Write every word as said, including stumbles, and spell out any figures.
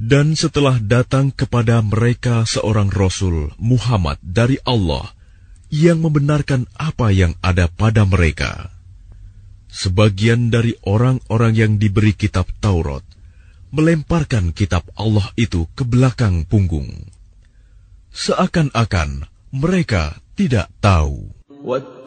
Dan setelah datang kepada mereka seorang Rasul Muhammad dari Allah yang membenarkan apa yang ada pada mereka, sebagian dari orang-orang yang diberi kitab Taurat melemparkan kitab Allah itu ke belakang punggung, seakan-akan mereka tidak tahu.